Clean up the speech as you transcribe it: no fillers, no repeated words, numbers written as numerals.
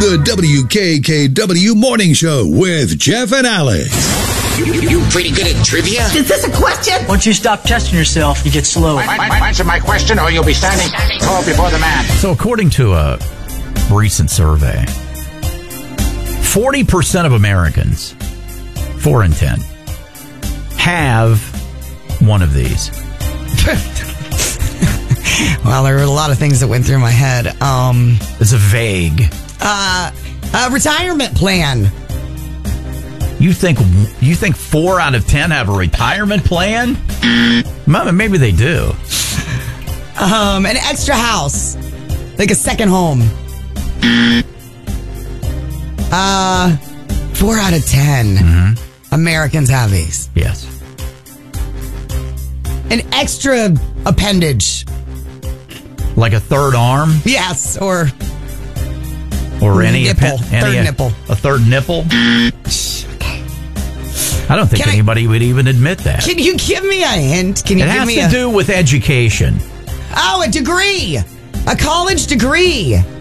The WKKW Morning Show with Jeff and Alex. You pretty good at trivia? Is this a question? Once you stop testing yourself, you get slow. Answer my question or you'll be standing tall before the man. So according to a recent survey, 40% of Americans, 4 in 10, have one of these. Well, there were a lot of things that went through my head. It's a vague. A retirement plan. You think 4 out of 10 have a retirement plan? Maybe they do. An extra house, like a second home. 4 out of 10 Americans have these. Yes. An extra appendage. Like a third arm? Yes, or any nipple. Third nipple. A third nipple? I don't think anybody would even admit that. Can you give me a hint? Can you give me It has to do with education. Oh, a degree. A college degree.